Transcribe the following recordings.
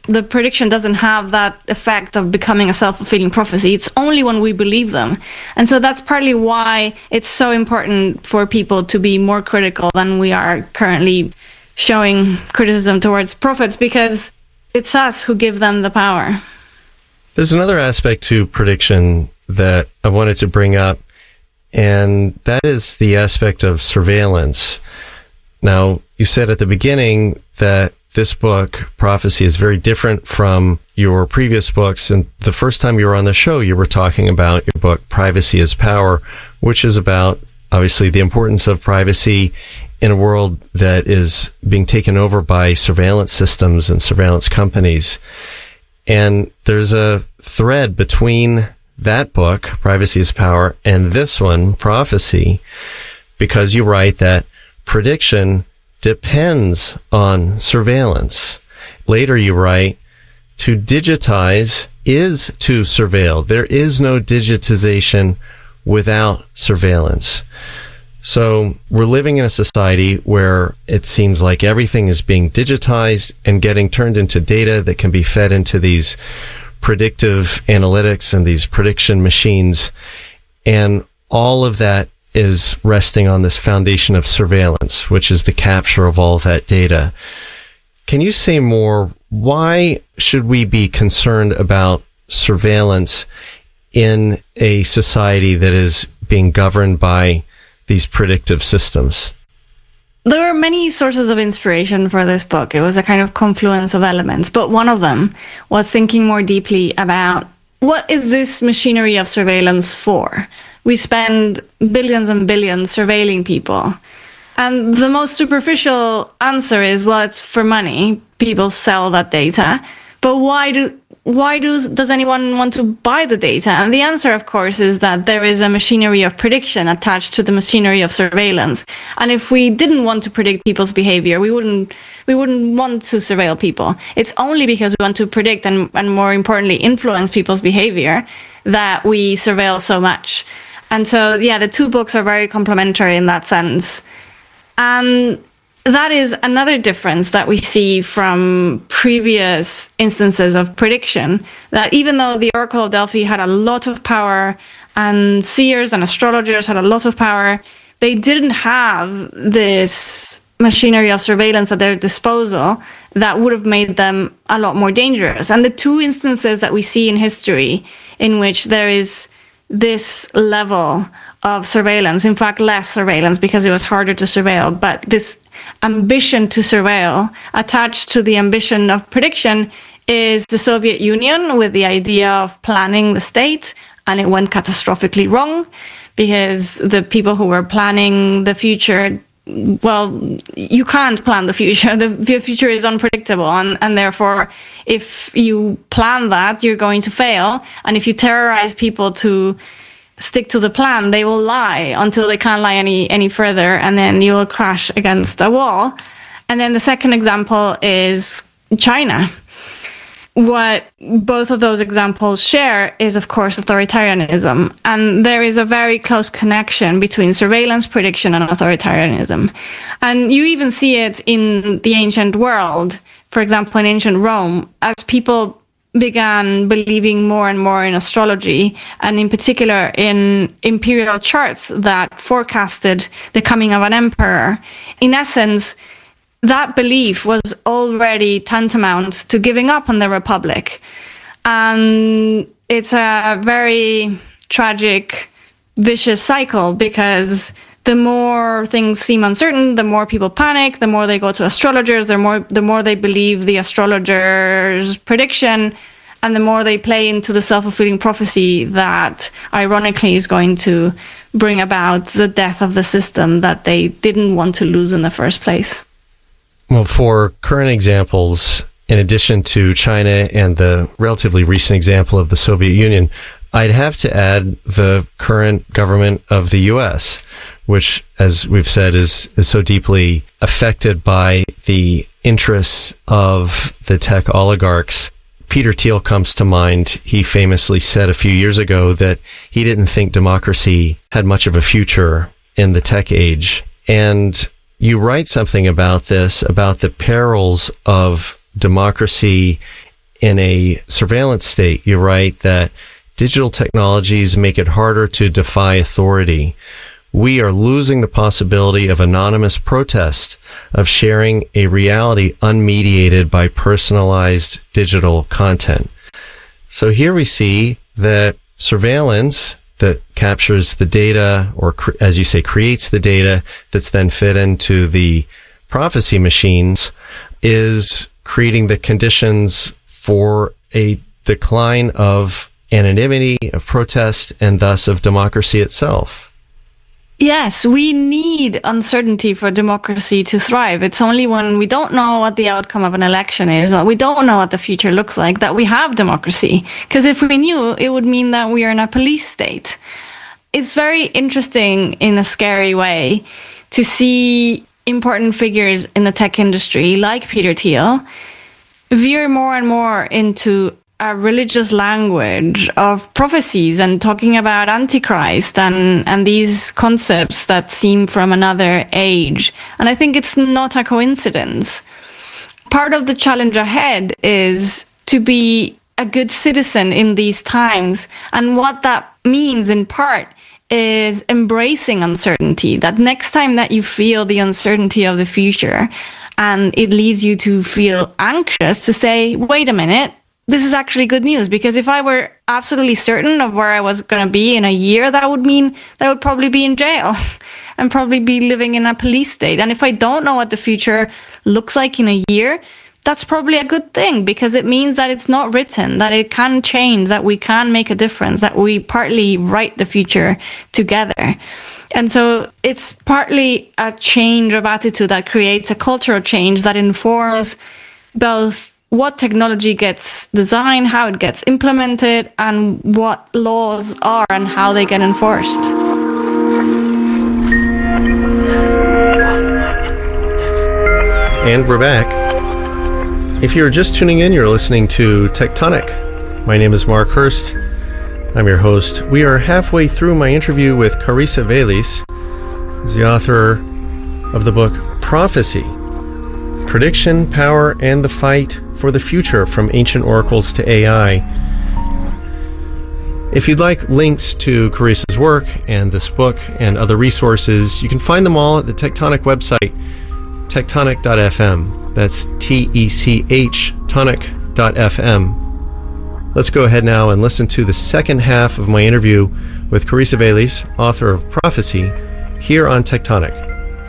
the prediction doesn't have that effect of becoming a self-fulfilling prophecy. It's only when we believe them. And so that's partly why it's so important for people to be more critical than we are currently showing criticism towards prophets, because it's us who give them the power. There's another aspect to prediction that I wanted to bring up, and that is the aspect of surveillance. Now, you said at the beginning that this book, Prophecy, is very different from your previous books. And the first time you were on the show, you were talking about your book, Privacy is Power, which is about, obviously, the importance of privacy in a world that is being taken over by surveillance systems and surveillance companies. And there's a thread between that book, Privacy is Power, and this one, Prophecy, because you write that prediction depends on surveillance. Later you write, to digitize is to surveil. There is no digitization without surveillance. So we're living in a society where it seems like everything is being digitized and getting turned into data that can be fed into these predictive analytics and these prediction machines. And all of that is resting on this foundation of surveillance, which is the capture of all that data. Can you say more? Why should we be concerned about surveillance in a society that is being governed by these predictive systems? There were many sources of inspiration for this book. It was a kind of confluence of elements, but one of them was thinking more deeply about what is this machinery of surveillance for? We spend billions and billions surveilling people. And the most superficial answer is, well, it's for money. People sell that data. But why does anyone want to buy the data? And the answer, of course, is that there is a machinery of prediction attached to the machinery of surveillance. And if we didn't want to predict people's behavior, we wouldn't want to surveil people. It's only because we want to predict and more importantly, influence people's behavior that we surveil so much. And so, yeah, the two books are very complementary in that sense. And that is another difference that we see from previous instances of prediction, that even though the Oracle of Delphi had a lot of power and seers and astrologers had a lot of power, they didn't have this machinery of surveillance at their disposal that would have made them a lot more dangerous. And the two instances that we see in history in which there is this level of surveillance, in fact, less surveillance because it was harder to surveil, but this ambition to surveil attached to the ambition of prediction is the Soviet Union with the idea of planning the state, and it went catastrophically wrong because the people who were planning the future, well, you can't plan the future. The future is unpredictable, and therefore, if you plan that, you're going to fail. And if you terrorize people to stick to the plan, they will lie until they can't lie any further, and then you'll crash against a wall. And then the second example is China. What both of those examples share is, of course, authoritarianism. And there is a very close connection between surveillance, prediction, and authoritarianism. And you even see it in the ancient world. For example, in ancient Rome, as people began believing more and more in astrology, and in particular in imperial charts that forecasted the coming of an emperor. In essence, that belief was already tantamount to giving up on the Republic. And it's a very tragic, vicious cycle, because the more things seem uncertain, the more people panic, the more they go to astrologers, the more they believe the astrologer's prediction, and the more they play into the self-fulfilling prophecy that ironically is going to bring about the death of the system that they didn't want to lose in the first place. Well, for current examples, in addition to China and the relatively recent example of the Soviet Union, I'd have to add the current government of the U.S., which, as we've said, is so deeply affected by the interests of the tech oligarchs. Peter Thiel comes to mind. He famously said a few years ago that he didn't think democracy had much of a future in the tech age. And you write something about this, about the perils of democracy in a surveillance state, you write that digital technologies make it harder to defy authority. We are losing the possibility of anonymous protest, of sharing a reality unmediated by personalized digital content. So here we see that surveillance that captures the data, or as you say, creates the data that's then fed into the prophecy machines, is creating the conditions for a decline of anonymity, of protest, and thus of democracy itself. Yes, we need uncertainty for democracy to thrive. It's only when we don't know what the outcome of an election is, or we don't know what the future looks like, that we have democracy. Because if we knew, it would mean that we are in a police state. It's very interesting in a scary way to see important figures in the tech industry, like Peter Thiel, veer more and more into a religious language of prophecies and talking about Antichrist and these concepts that seem from another age. And I think it's not a coincidence. Part of the challenge ahead is to be a good citizen in these times. And what that means in part is embracing uncertainty, that next time that you feel the uncertainty of the future and it leads you to feel anxious, to say, wait a minute, this is actually good news, because if I were absolutely certain of where I was going to be in a year, that would mean that I would probably be in jail and probably be living in a police state. And if I don't know what the future looks like in a year, that's probably a good thing, because it means that it's not written, that it can change, that we can make a difference, that we partly write the future together. And so it's partly a change of attitude that creates a cultural change that informs both what technology gets designed, how it gets implemented, and what laws are and how they get enforced. And we're back. If you're just tuning in, you're listening to Tectonic. My name is Mark Hurst. I'm your host. We are halfway through my interview with Carissa Vélez, who's the author of the book Prophecy: Prediction, Power, and the Fight for the Future, From Ancient Oracles to AI. If you'd like links to Carissa's work and this book and other resources, you can find them all at the Tectonic website, tectonic.fm. That's TECH, tonic.fm. Let's go ahead now and listen to the second half of my interview with Carissa Vélez, author of Prophecy, here on Tectonic.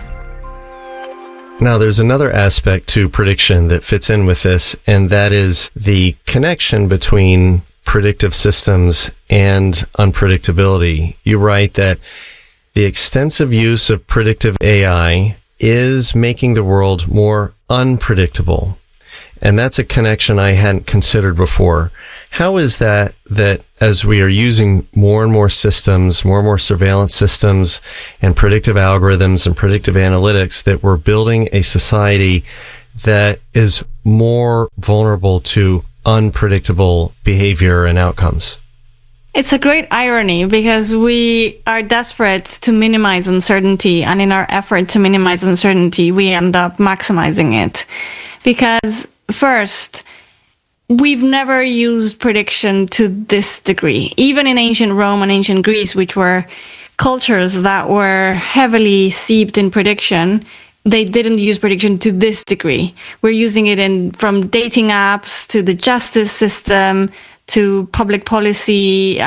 Now, there's another aspect to prediction that fits in with this, and that is the connection between predictive systems and unpredictability. You write that the extensive use of predictive AI is making the world more unpredictable. And that's a connection I hadn't considered before. How is that as we are using more and more systems, more and more surveillance systems and predictive algorithms and predictive analytics, that we're building a society that is more vulnerable to unpredictable behavior and outcomes? It's a great irony, because we are desperate to minimize uncertainty, and in our effort to minimize uncertainty, we end up maximizing it. Because first, we've never used prediction to this degree. Even in ancient Rome and ancient Greece, which were cultures that were heavily seeped in prediction, they didn't use prediction to this degree. We're using it from dating apps to the justice system to public policy,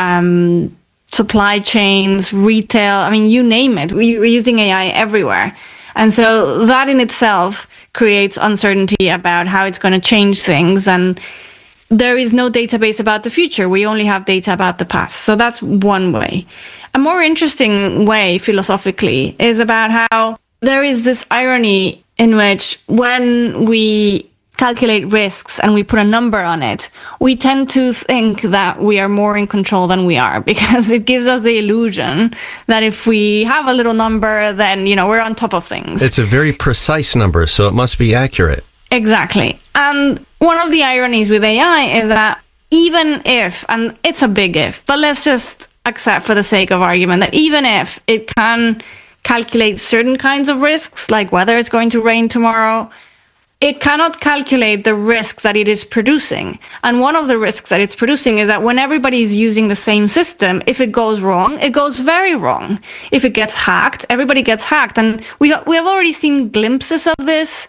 supply chains, retail. I mean, you name it. We're using AI everywhere. And so that in itself creates uncertainty about how it's going to change things. And there is no database about the future. We only have data about the past. So that's one way. A more interesting way, philosophically, is about how there is this irony in which when we calculate risks and we put a number on it, we tend to think that we are more in control than we are, because it gives us the illusion that if we have a little number, then, we're on top of things. It's a very precise number, so it must be accurate. Exactly. And one of the ironies with AI is that even if, and it's a big if, but let's just accept for the sake of argument that even if it can calculate certain kinds of risks, like whether it's going to rain tomorrow, it cannot calculate the risk that it is producing. And one of the risks that it's producing is that when everybody is using the same system, if it goes wrong, it goes very wrong. If it gets hacked, everybody gets hacked. And we have already seen glimpses of this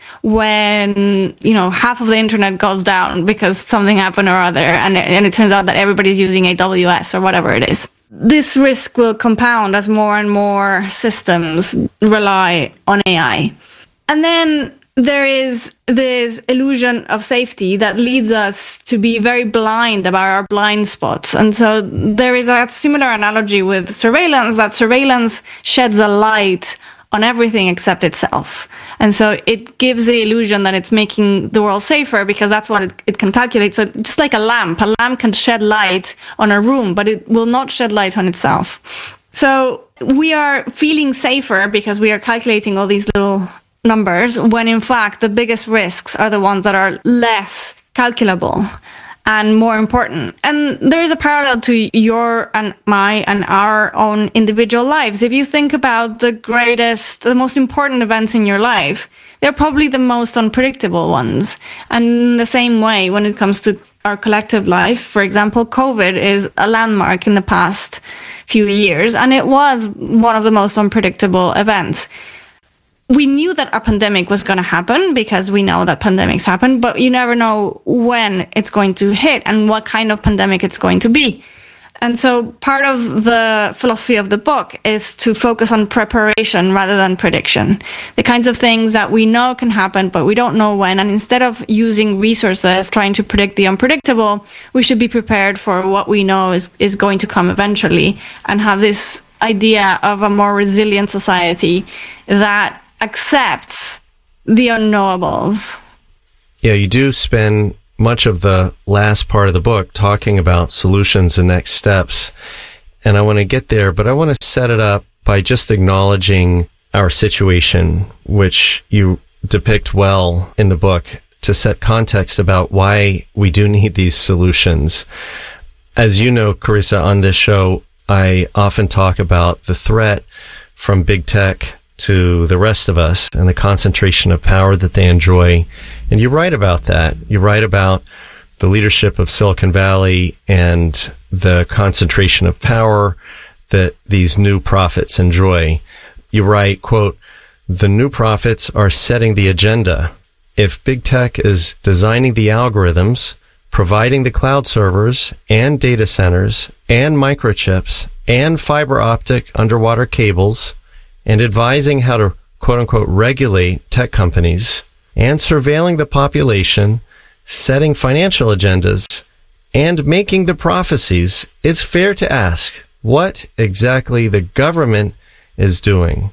when, half of the internet goes down because something happened or other. And it turns out that everybody's using AWS or whatever it is. This risk will compound as more and more systems rely on AI. And then there is this illusion of safety that leads us to be very blind about our blind spots. And so there is a similar analogy with surveillance, that surveillance sheds a light on everything except itself. And so it gives the illusion that it's making the world safer because that's what it can calculate. So just like a lamp can shed light on a room, but it will not shed light on itself. So we are feeling safer because we are calculating all these little numbers, when in fact the biggest risks are the ones that are less calculable and more important. And there is a parallel to your and my and our own individual lives. If you think about the most important events in your life, they're probably the most unpredictable ones. And in the same way, when it comes to our collective life, for example, COVID is a landmark in the past few years, and it was one of the most unpredictable events. We knew that a pandemic was going to happen because we know that pandemics happen, but you never know when it's going to hit and what kind of pandemic it's going to be. And so part of the philosophy of the book is to focus on preparation rather than prediction. The kinds of things that we know can happen, but we don't know when. And instead of using resources trying to predict the unpredictable, we should be prepared for what we know is going to come eventually, and have this idea of a more resilient society that accepts the unknowables. Yeah, you do spend much of the last part of the book talking about solutions and next steps. And I want to get there, but I want to set it up by just acknowledging our situation, which you depict well in the book, to set context about why we do need these solutions. As you know, Carissa, on this show, I often talk about the threat from big tech to the rest of us and the concentration of power that they enjoy. And you write about that. You write about the leadership of Silicon Valley and the concentration of power that these new prophets enjoy. You write, quote, "The new prophets are setting the agenda. If big tech is designing the algorithms, providing the cloud servers and data centers and microchips and fiber optic underwater cables, and advising how to, quote-unquote, regulate tech companies, and surveilling the population, setting financial agendas, and making the prophecies, it's fair to ask what exactly the government is doing."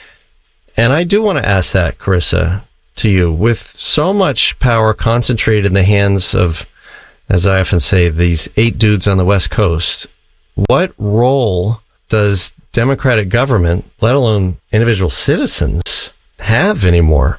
And I do want to ask that, Carissa, to you. With so much power concentrated in the hands of, as I often say, these 8 dudes on the West Coast, what role does democratic government, let alone individual citizens, have anymore?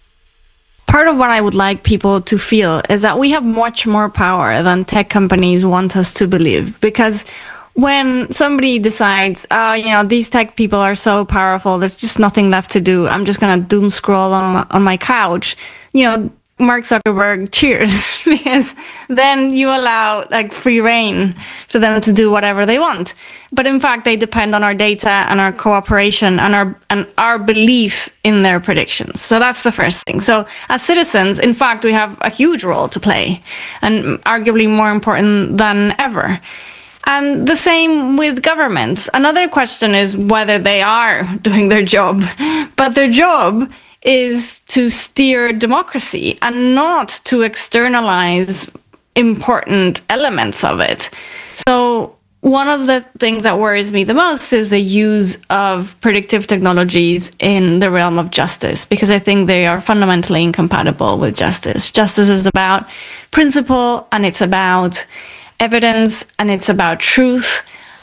Part of what I would like people to feel is that we have much more power than tech companies want us to believe. Because when somebody decides, these tech people are so powerful, there's just nothing left to do, I'm just going to doom scroll on my couch, Mark Zuckerberg cheers, because then you allow free reign for them to do whatever they want. But in fact, they depend on our data and our cooperation and our belief in their predictions. So that's the first thing. So as citizens, in fact, we have a huge role to play, and arguably more important than ever. And the same with governments. Another question is whether they are doing their job, but their job is to steer democracy and not to externalize important elements of it. So one of the things that worries me the most is the use of predictive technologies in the realm of justice, because I think they are fundamentally incompatible with justice. Justice is about principle, and it's about evidence, and it's about truth.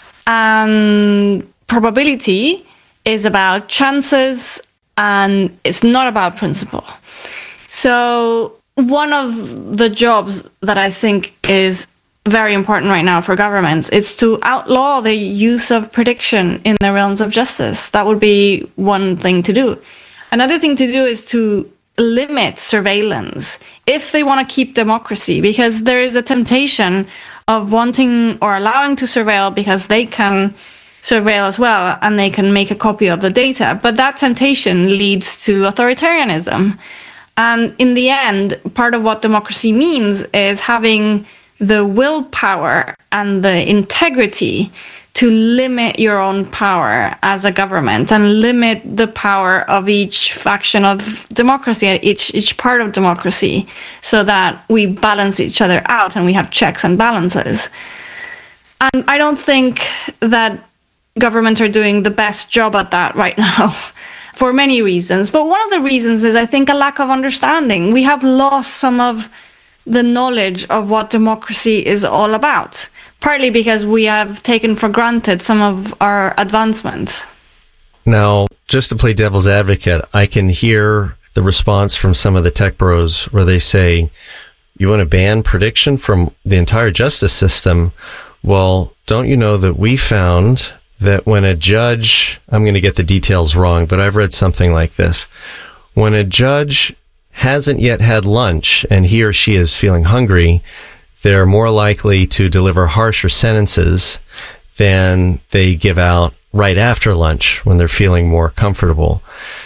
And probability is about chances, and it's not about principle. So one of the jobs that I think is very important right now for governments is to outlaw the use of prediction in the realms of justice. That would be one thing to do. Another thing to do is to limit surveillance if they want to keep democracy, because there is a temptation of wanting or allowing to surveil because they can surveil as well and they can make a copy of the data. But that temptation leads to authoritarianism. And in the end, part of what democracy means is having the willpower and the integrity to limit your own power as a government and limit the power of each faction of democracy, each part of democracy, so that we balance each other out and we have checks and balances. And I don't think that governments are doing the best job at that right now for many reasons. But one of the reasons is, I think, a lack of understanding. We have lost some of the knowledge of what democracy is all about, partly because we have taken for granted some of our advancements. Now, just to play devil's advocate, I can hear the response from some of the tech bros where they say, you want to ban prediction from the entire justice system? Well, don't you know that we found that when a judge, I'm going to get the details wrong, but I've read something like this. When a judge hasn't yet had lunch and he or she is feeling hungry, they're more likely to deliver harsher sentences than they give out right after lunch when they're feeling more comfortable.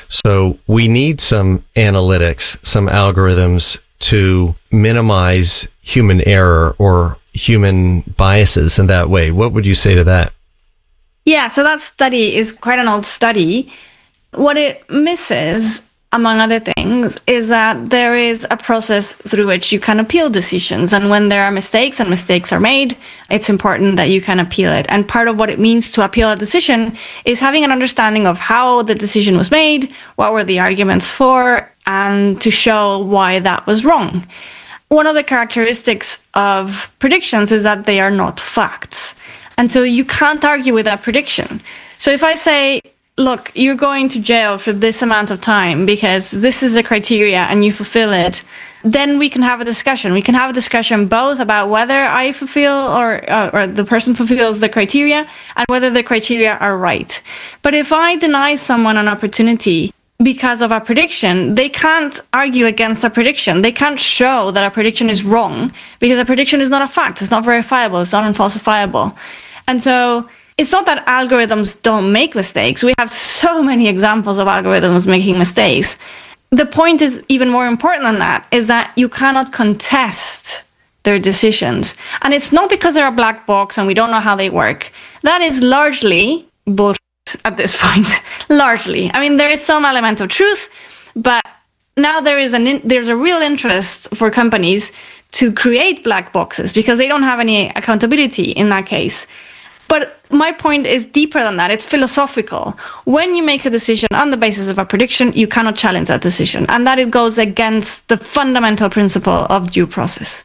So we need some analytics, some algorithms to minimize human error or human biases in that way. What would you say to that? Yeah, so that study is quite an old study. What it misses, among other things, is that there is a process through which you can appeal decisions. And when there are mistakes and mistakes are made, it's important that you can appeal it. And part of what it means to appeal a decision is having an understanding of how the decision was made, what were the arguments for, and to show why that was wrong. One of the characteristics of predictions is that they are not facts. And so you can't argue with that prediction. So if I say, look, you're going to jail for this amount of time because this is a criteria and you fulfill it, then we can have a discussion. We can have a discussion both about whether I fulfill or the person fulfills the criteria and whether the criteria are right. But if I deny someone an opportunity because of a prediction, they can't argue against a prediction. They can't show that a prediction is wrong because a prediction is not a fact. It's not verifiable. It's not unfalsifiable. And so it's not that algorithms don't make mistakes. We have so many examples of algorithms making mistakes. The point is even more important than that, is that you cannot contest their decisions. And it's not because they're a black box and we don't know how they work. That is largely bullshit at this point. Largely. I mean, there is some element of truth, but now there's a real interest for companies to create black boxes because they don't have any accountability in that case. But my point is deeper than that. It's philosophical. When you make a decision on the basis of a prediction, you cannot challenge that decision. And that it goes against the fundamental principle of due process.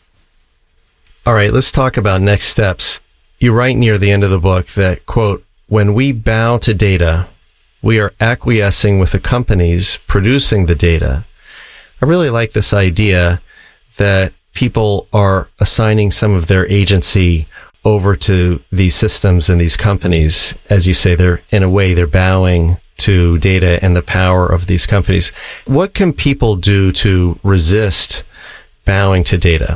All right, let's talk about next steps. You write near the end of the book that, quote, when we bow to data, we are acquiescing with the companies producing the data. I really like this idea that people are assigning some of their agency over to these systems and these companies. As you say, they're bowing to data and the power of these companies. What can people do to resist bowing to data?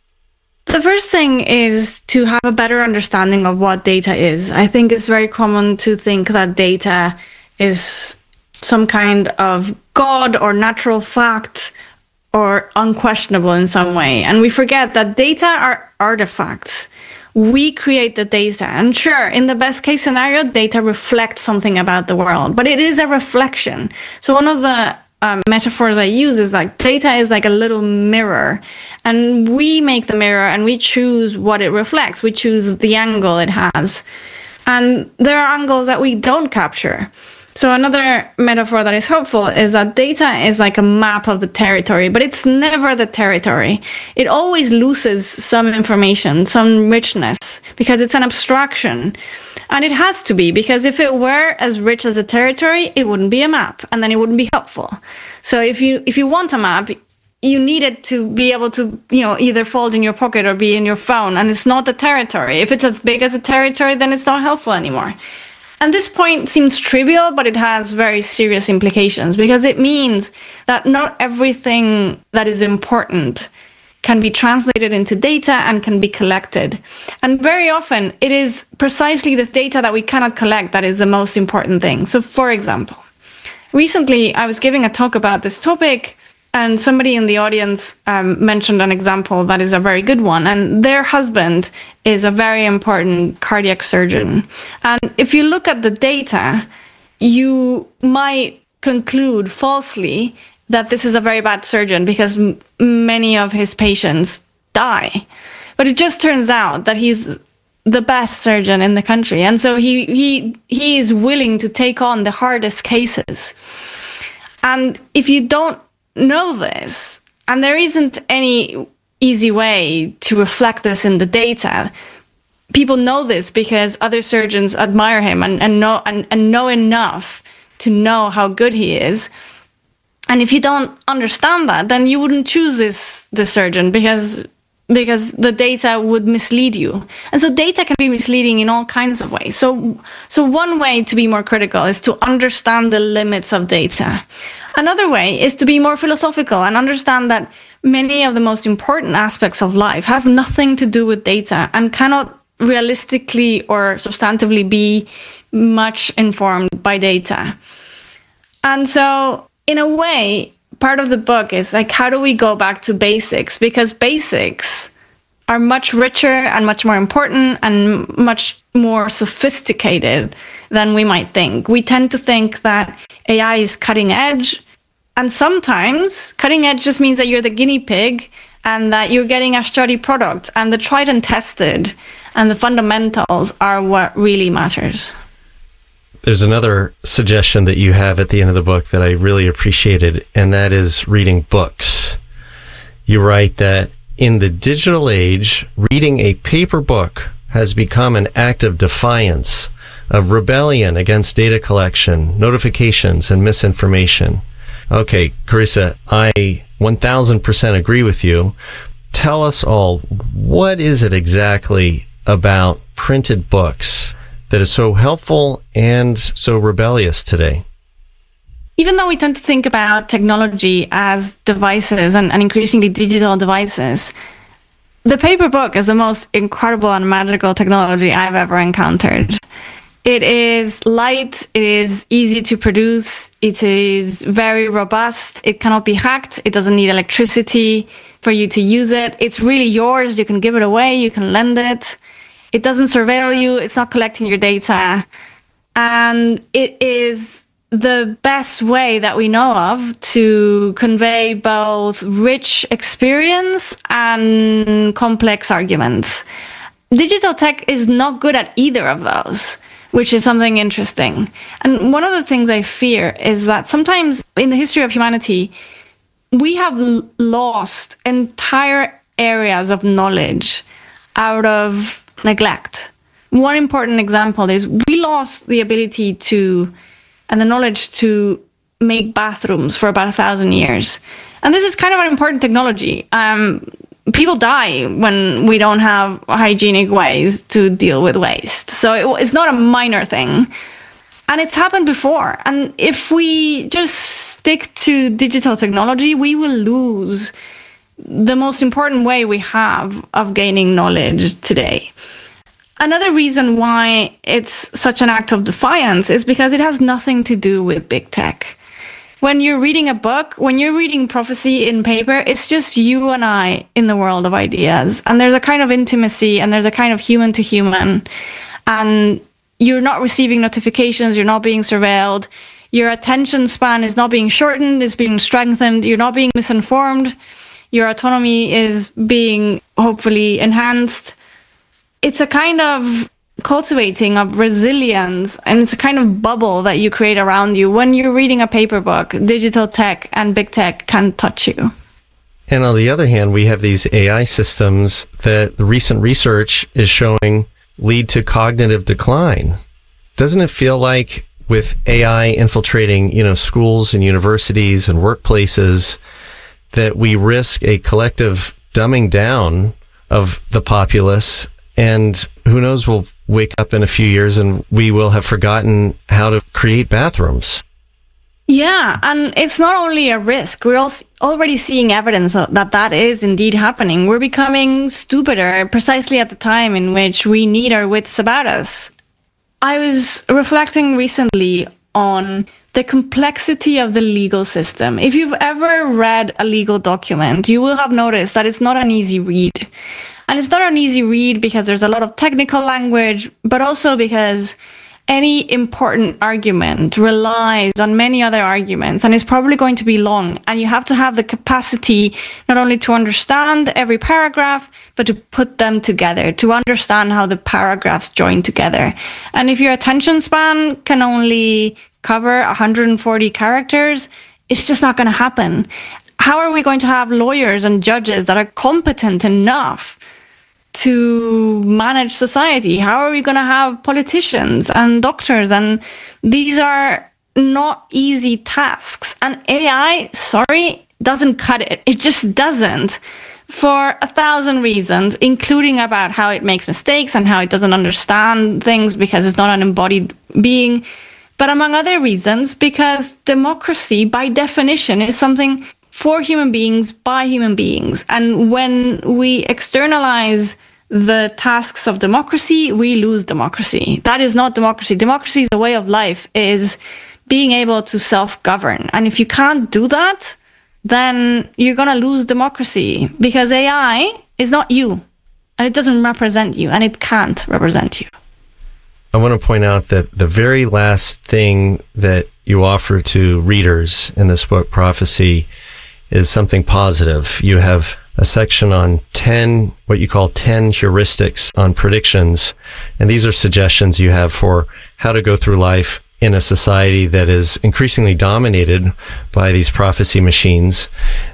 The first thing is to have a better understanding of what data is. I think it's very common to think that data is some kind of God or natural fact or unquestionable in some way. And we forget that data are artifacts. We create the data. And sure, in the best case scenario, data reflects something about the world, but it is a reflection. So one of the metaphors I use is like data is like a little mirror, and we make the mirror and we choose what it reflects. We choose the angle it has. And there are angles that we don't capture. So another metaphor that is helpful is that data is like a map of the territory, but it's never the territory. It always loses some information, some richness, because it's an abstraction. And it has to be, because if it were as rich as a territory, it wouldn't be a map, and then it wouldn't be helpful. So if you want a map, you need it to be able to, either fold in your pocket or be in your phone, and it's not the territory. If it's as big as a territory, then it's not helpful anymore. And this point seems trivial, but it has very serious implications because it means that not everything that is important can be translated into data and can be collected. And very often it is precisely the data that we cannot collect that is the most important thing. So for example, recently I was giving a talk about this topic and somebody in the audience mentioned an example that is a very good one. And their husband is a very important cardiac surgeon. And if you look at the data, you might conclude falsely that this is a very bad surgeon because many of his patients die. But it just turns out that he's the best surgeon in the country. And so he is willing to take on the hardest cases. And if you don't know this, and there isn't any easy way to reflect this in the data, people know this because other surgeons admire him and know enough to know how good he is. And if you don't understand that, then you wouldn't choose this surgeon because the data would mislead you. And so data can be misleading in all kinds of ways. So one way to be more critical is to understand the limits of data. Another way is to be more philosophical and understand that many of the most important aspects of life have nothing to do with data and cannot realistically or substantively be much informed by data. And so in a way, part of the book is like, how do we go back to basics? Because basics are much richer and much more important and much more sophisticated than we might think. We tend to think that AI is cutting edge, and sometimes cutting edge just means that you're the guinea pig and that you're getting a sturdy product, and the tried and tested and the fundamentals are what really matters. There's another suggestion that you have at the end of the book that I really appreciated, and that is reading books. You write that in the digital age, reading a paper book has become an act of defiance, of rebellion against data collection, notifications, and misinformation. Okay, Carissa, I 1000% agree with you. Tell us all, what is it exactly about printed books that is so helpful and so rebellious today? Even though we tend to think about technology as devices and increasingly digital devices, the paper book is the most incredible and magical technology I've ever encountered. It is light, it is easy to produce, it is very robust, it cannot be hacked, it doesn't need electricity for you to use it. It's really yours, you can give it away, you can lend it. It doesn't surveil you, it's not collecting your data. And it is the best way that we know of to convey both rich experience and complex arguments. Digital tech is not good at either of those, which is something interesting. And one of the things I fear is that sometimes in the history of humanity, we have lost entire areas of knowledge out of neglect. One important example is we lost the ability to and the knowledge to make bathrooms for about 1,000 years. And this is kind of an important technology. People die when we don't have hygienic ways to deal with waste. So it's not a minor thing. And it's happened before. And if we just stick to digital technology, we will lose the most important way we have of gaining knowledge today. Another reason why it's such an act of defiance is because it has nothing to do with big tech. When you're reading a book, when you're reading prophecy in paper, it's just you and I in the world of ideas. And there's a kind of intimacy and there's a kind of human to human. And you're not receiving notifications, you're not being surveilled. Your attention span is not being shortened, it's being strengthened. You're not being misinformed. Your autonomy is being hopefully enhanced. It's a kind of cultivating of resilience, and it's a kind of bubble that you create around you. When you're reading a paper book, digital tech and big tech can't touch you. And on the other hand, we have these AI systems that the recent research is showing lead to cognitive decline. Doesn't it feel like with AI infiltrating, schools and universities and workplaces, that we risk a collective dumbing down of the populace And who knows, we'll wake up in a few years and we will have forgotten how to create bathrooms. Yeah, and it's not only a risk. We're also already seeing evidence that is indeed happening. We're becoming stupider precisely at the time in which we need our wits about us. I was reflecting recently on the complexity of the legal system. If you've ever read a legal document, you will have noticed that it's not an easy read. And it's not an easy read because there's a lot of technical language, but also because any important argument relies on many other arguments and is probably going to be long. And you have to have the capacity not only to understand every paragraph, but to put them together, to understand how the paragraphs join together. And if your attention span can only cover 140 characters, it's just not going to happen. How are we going to have lawyers and judges that are competent enough to manage society? How are we going to have politicians and doctors? And these are not easy tasks. And AI, doesn't cut it. It just doesn't, for 1,000 reasons, including about how it makes mistakes and how it doesn't understand things because it's not an embodied being. But among other reasons, because democracy, by definition, is something for human beings, by human beings. And when we externalize the tasks of democracy, we lose democracy. That is not democracy. Democracy is a way of life, is being able to self-govern. And if you can't do that, then you're going to lose democracy, because AI is not you, and it doesn't represent you, and it can't represent you. I want to point out that the very last thing that you offer to readers in this book, Prophecy, is something positive. You have a section on 10, what you call 10 heuristics on predictions. And these are suggestions you have for how to go through life in a society that is increasingly dominated by these prophecy machines.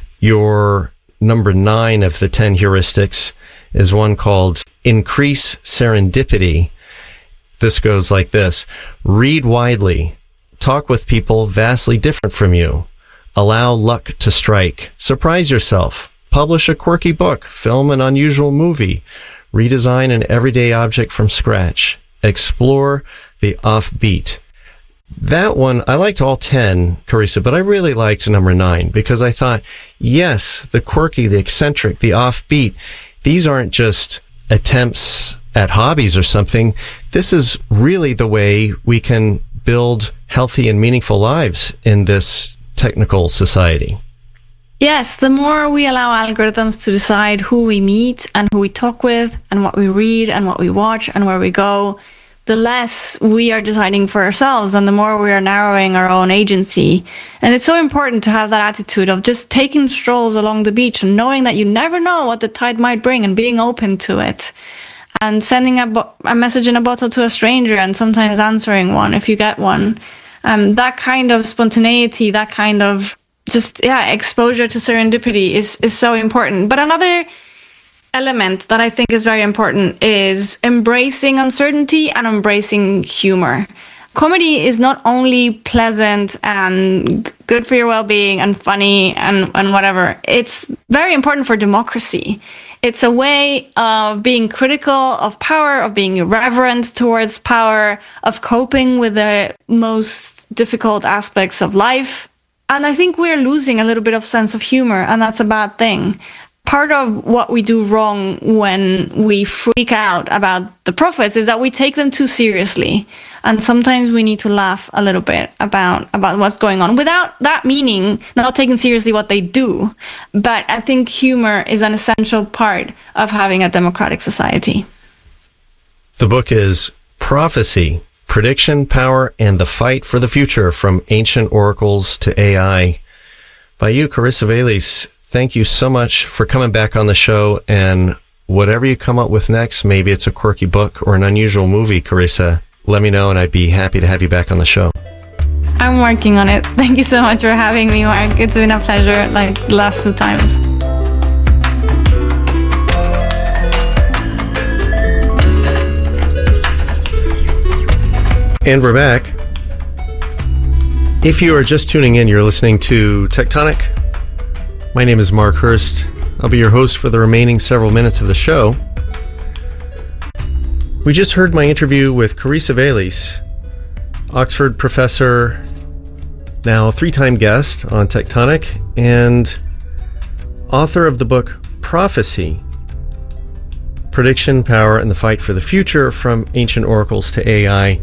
Your number 9 of the 10 heuristics is one called Increase Serendipity. This goes like this: read widely, talk with people vastly different from you, allow luck to strike, surprise yourself, publish a quirky book, film an unusual movie, redesign an everyday object from scratch, explore the offbeat. That one, I liked all 10, Carissa, but I really liked number 9 because I thought, yes, the quirky, the eccentric, the offbeat, these aren't just attempts at hobbies or something. This is really the way we can build healthy and meaningful lives in this technical society. Yes, the more we allow algorithms to decide who we meet and who we talk with and what we read and what we watch and where we go, the less we are deciding for ourselves and the more we are narrowing our own agency. And it's so important to have that attitude of just taking strolls along the beach and knowing that you never know what the tide might bring and being open to it. And sending a message in a bottle to a stranger and sometimes answering one if you get one. That kind of spontaneity, that kind of exposure to serendipity is so important. But another element that I think is very important is embracing uncertainty and embracing humor. Comedy is not only pleasant and good for your well-being and funny and whatever. It's very important for democracy. It's a way of being critical of power, of being irreverent towards power, of coping with the most difficult aspects of life. And I think we're losing a little bit of sense of humor, and that's a bad thing. Part of what we do wrong when we freak out about the prophets is that we take them too seriously. And sometimes we need to laugh a little bit about what's going on, without that meaning not taking seriously what they do. But I think humor is an essential part of having a democratic society. The book is Prophecy, Prediction, Power, and the Fight for the Future, From Ancient Oracles to AI, by you, Carissa Vélez. Thank you so much for coming back on the show, and whatever you come up with next, maybe it's a quirky book or an unusual movie, Carissa, let me know and I'd be happy to have you back on the show. I'm working on it. Thank you so much for having me, Mark. It's been a pleasure, like the last 2 times. And we're back. If you are just tuning in, you're listening to Tectonic. My name is Mark Hurst. I'll be your host for the remaining several minutes of the show. We just heard my interview with Carissa Vayles, Oxford professor, now 3-time guest on Tectonic, and author of the book Prophecy: Prediction, Power, and the Fight for the Future, From Ancient Oracles to AI.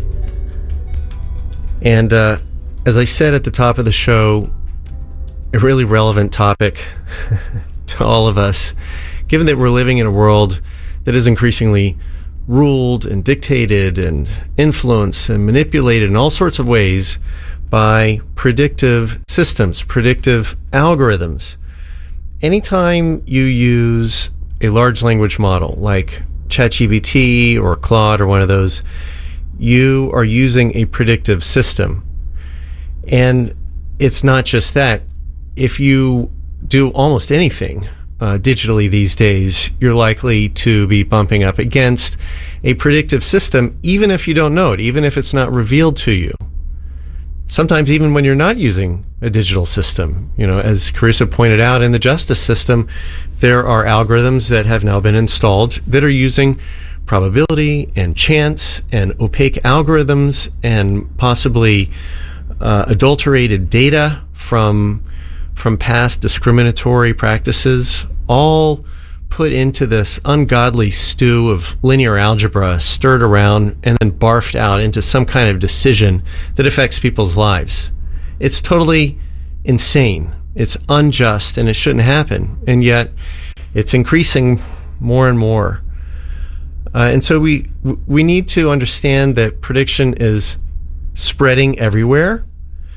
And as I said at the top of the show, a really relevant topic to all of us, given that we're living in a world that is increasingly ruled and dictated and influenced and manipulated in all sorts of ways by predictive systems, predictive algorithms. Anytime you use a large language model like ChatGPT or Claude or one of those, you are using a predictive system. And it's not just that. If you do almost anything digitally these days, you're likely to be bumping up against a predictive system, even if you don't know it, even if it's not revealed to you. Sometimes even when you're not using a digital system. You know, as Carissa pointed out, in the justice system, there are algorithms that have now been installed that are using probability and chance and opaque algorithms and possibly adulterated data from past discriminatory practices, all put into this ungodly stew of linear algebra, stirred around and then barfed out into some kind of decision that affects people's lives. It's totally insane. It's unjust, and it shouldn't happen. And yet it's increasing more and more. And so we need to understand that prediction is spreading everywhere,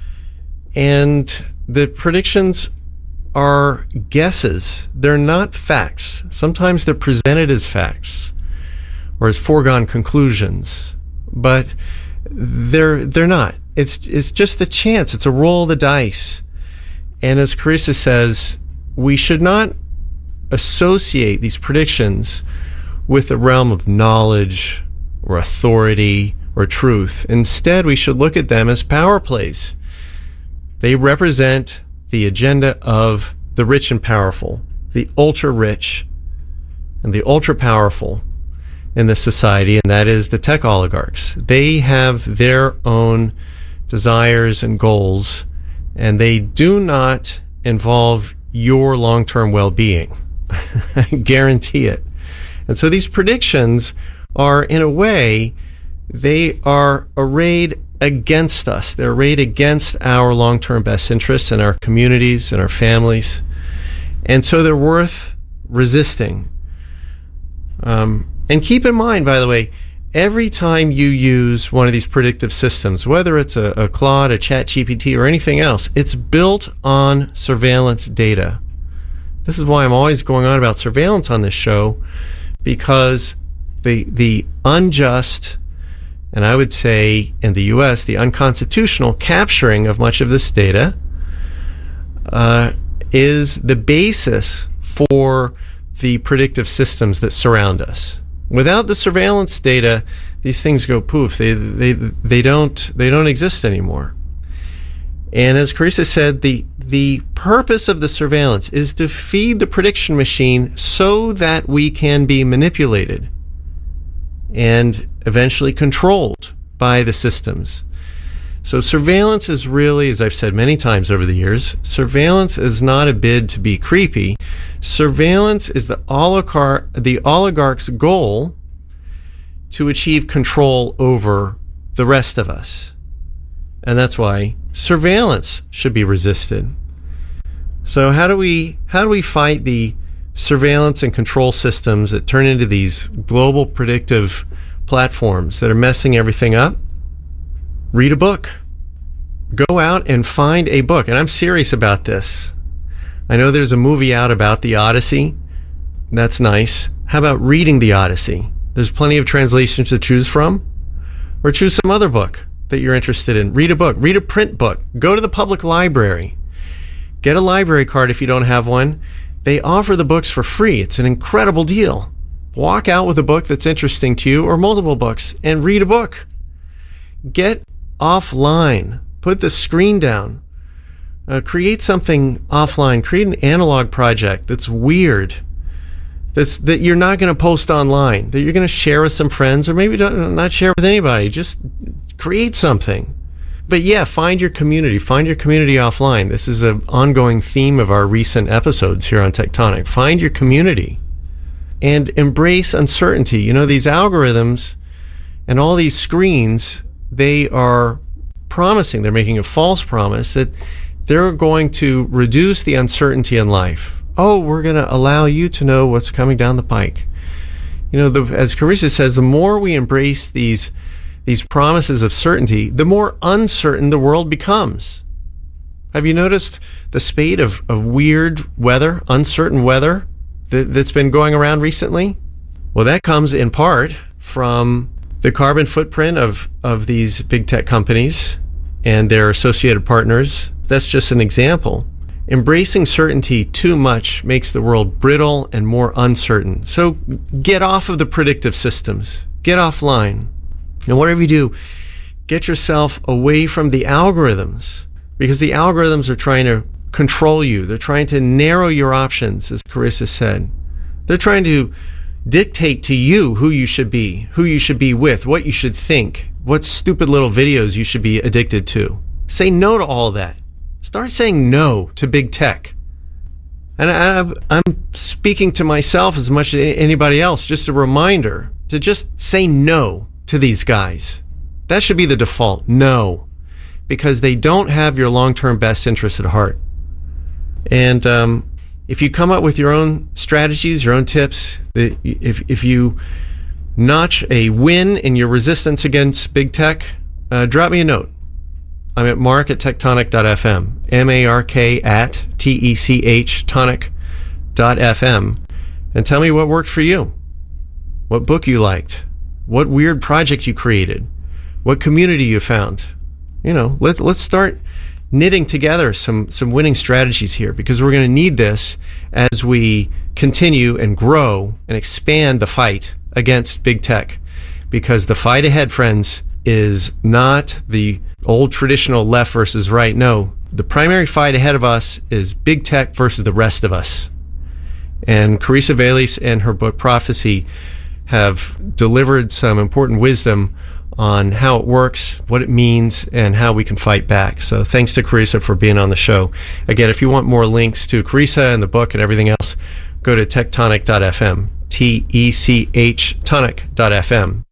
and the predictions are guesses. They're not facts. Sometimes they're presented as facts or as foregone conclusions, but they're not. It's just a chance. It's a roll of the dice. And as Carissa says, we should not associate these predictions with the realm of knowledge or authority or truth. Instead, we should look at them as power plays. They represent the agenda of the rich and powerful, the ultra rich and the ultra powerful in this society, and that is the tech oligarchs. They have their own desires and goals, and they do not involve your long-term well-being. I guarantee it. And so these predictions are, in a way, they are arrayed against us. They're arrayed against our long-term best interests and our communities and our families. And so they're worth resisting. And keep in mind, by the way, every time you use one of these predictive systems, whether it's a Claude, a ChatGPT, or anything else, it's built on surveillance data. This is why I'm always going on about surveillance on this show, because the unjust, and I would say in the U.S., the unconstitutional capturing of much of this data is the basis for the predictive systems that surround us. Without the surveillance data, these things go poof. They don't exist anymore. And as Carissa said, the purpose of the surveillance is to feed the prediction machine so that we can be manipulated and eventually controlled by the systems. So surveillance is really, as I've said many times over the years, surveillance is not a bid to be creepy. Surveillance is the oligarch's goal to achieve control over the rest of us. And that's why surveillance should be resisted. So how do we fight the surveillance and control systems that turn into these global predictive platforms that are messing everything up? Read a book. Go out and find a book. And I'm serious about this. I know there's a movie out about the Odyssey. That's nice. How about reading the Odyssey? There's plenty of translations to choose from. Or choose some other book that you're interested in. Read a book. Read a print book. Go to the public library. Get a library card if you don't have one. They offer the books for free. It's an incredible deal. Walk out with a book that's interesting to you, or multiple books, and read a book. Get offline. Put the screen down. Create something offline. Create an analog project that's weird, that you're not going to post online, that you're going to share with some friends, or maybe not share with anybody. Just create something. But yeah, find your community offline. This is an ongoing theme of our recent episodes here on Tectonic. Find your community and embrace uncertainty. You know, these algorithms and all these screens, they are promising, they're making a false promise that they're going to reduce the uncertainty in life. Oh, we're going to allow you to know what's coming down the pike. You know, as Carissa says, the more we embrace these promises of certainty, the more uncertain the world becomes. Have you noticed the spate of weird weather, uncertain weather that's been going around recently? Well, that comes in part from the carbon footprint of these big tech companies and their associated partners. That's just an example. Embracing certainty too much makes the world brittle and more uncertain. So get off of the predictive systems. Get offline. And whatever you do, get yourself away from the algorithms, because the algorithms are trying to control you. They're trying to narrow your options, as Carissa said. They're trying to dictate to you who you should be with, what you should think, what stupid little videos you should be addicted to. Say no to all that. Start saying no to big tech. And I'm speaking to myself as much as anybody else, just a reminder to just say no to these guys. That should be the default. No. Because they don't have your long-term best interest at heart. And if you come up with your own strategies, your own tips, if you notch a win in your resistance against big tech, drop me a note. I'm at mark@tectonic.fm, MARK@TECH, tonic.fm, and tell me what worked for you, what book you liked, what weird project you created, what community you found. You know, let's start knitting together some winning strategies here, because we're going to need this as we continue and grow and expand the fight against big tech. Because the fight ahead, friends, is not the old traditional left versus right. No, the primary fight ahead of us is big tech versus the rest of us. And Carissa Vélez and her book Prophecy have delivered some important wisdom on how it works, what it means, and how we can fight back. So thanks to Carissa for being on the show. Again, if you want more links to Carissa and the book and everything else, go to tectonic.fm, TECH, tonic.fm.